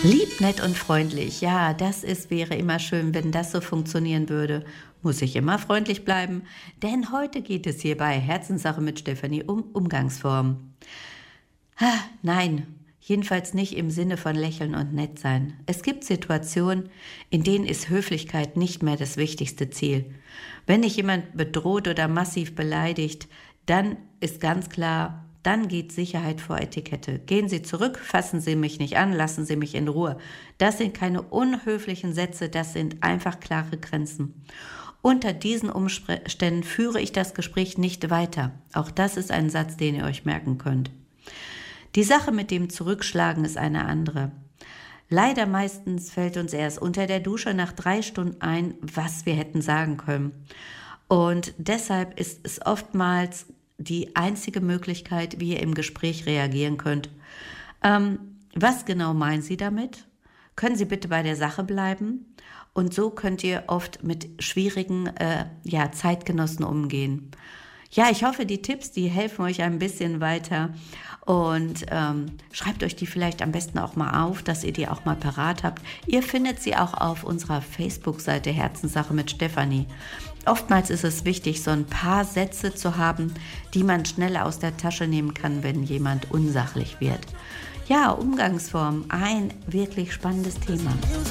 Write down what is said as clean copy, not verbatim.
Lieb, nett und freundlich. Ja, wäre immer schön, wenn das so funktionieren würde. Muss ich immer freundlich bleiben? Denn heute geht es hier bei Herzenssache mit Stefanie um Umgangsformen. Nein, jedenfalls nicht im Sinne von lächeln und nett sein. Es gibt Situationen, in denen ist Höflichkeit nicht mehr das wichtigste Ziel. Wenn dich jemand bedroht oder massiv beleidigt, dann ist ganz klar, dann geht Sicherheit vor Etikette. Gehen Sie zurück, fassen Sie mich nicht an, lassen Sie mich in Ruhe. Das sind keine unhöflichen Sätze, das sind einfach klare Grenzen. Unter diesen Umständen führe ich das Gespräch nicht weiter. Auch das ist ein Satz, den ihr euch merken könnt. Die Sache mit dem Zurückschlagen ist eine andere. Leider meistens fällt uns erst unter der Dusche nach 3 Stunden ein, was wir hätten sagen können. Und deshalb ist es oftmals die einzige Möglichkeit, wie ihr im Gespräch reagieren könnt. Was genau meinen Sie damit? Können Sie bitte bei der Sache bleiben? Und so könnt ihr oft mit schwierigen Zeitgenossen umgehen. Ja, ich hoffe, die Tipps, die helfen euch ein bisschen weiter. Und schreibt euch die vielleicht am besten auch mal auf, dass ihr die auch mal parat habt. Ihr findet sie auch auf unserer Facebook-Seite Herzenssache mit Stefanie. Oftmals ist es wichtig, so ein paar Sätze zu haben, die man schnell aus der Tasche nehmen kann, wenn jemand unsachlich wird. Ja, Umgangsform, ein wirklich spannendes Thema.